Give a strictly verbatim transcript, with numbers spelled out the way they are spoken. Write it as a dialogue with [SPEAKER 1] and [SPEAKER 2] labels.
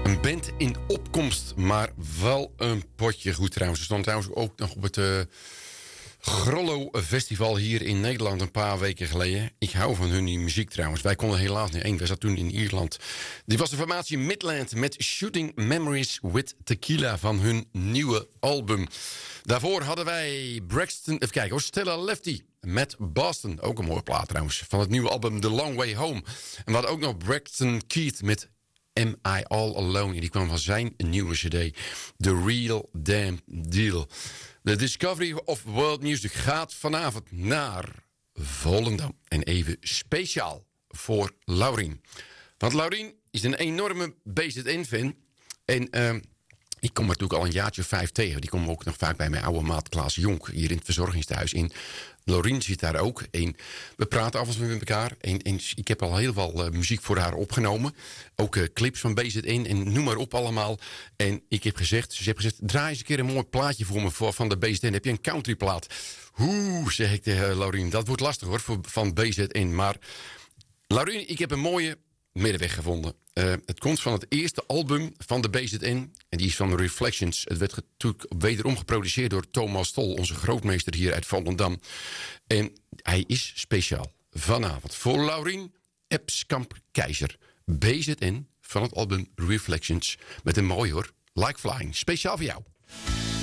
[SPEAKER 1] Een band in opkomst, maar wel een potje goed trouwens. Ze stond trouwens ook nog op het uh, Grollo Festival hier in Nederland een paar weken geleden. Ik hou van hun die muziek trouwens. Wij konden helaas niet één. Wij zaten toen in Ierland. Dit was de formatie Midland met Shooting Memories with Tequila van hun nieuwe album. Daarvoor hadden wij Braxton, even kijken hoor, Stella Lefty met Boston. Ook een mooie plaat trouwens. Van het nieuwe album The Long Way Home. En we hadden ook nog Braxton Keith met Am I All Alone? En die kwam van zijn nieuwe cd. The Real Damn Deal. De Discovery of World Music gaat vanavond naar Volendam. En even speciaal voor Laurien. Want Laurien is een enorme B Z N-fan. En uh, ik kom er natuurlijk al een jaartje of vijf tegen. Die komen ook nog vaak bij mijn oude maat Klaas Jonk. Hier in het verzorgingstehuis in. Laurien zit daar ook. En we praten af en toe met elkaar. En, en ik heb al heel veel uh, muziek voor haar opgenomen. Ook uh, clips van B Z N en noem maar op allemaal. En ik heb gezegd, ze heeft gezegd, draai eens een keer een mooi plaatje voor me voor, van de B Z N. Heb je een countryplaat? Hoe, zeg ik tegen uh, Laurien. Dat wordt lastig hoor, voor, van B Z N. Maar Laurien, ik heb een mooie middenweg gevonden. Uh, het komt van het eerste album van de B Z N. En die is van Reflections. Het werd natuurlijk wederom geproduceerd door Thomas Tol, onze grootmeester hier uit Volendam. En hij is speciaal vanavond voor Laurien Epskamp-Keizer. B Z N van het album Reflections. Met een mooi hoor, Like Flying. Speciaal voor jou.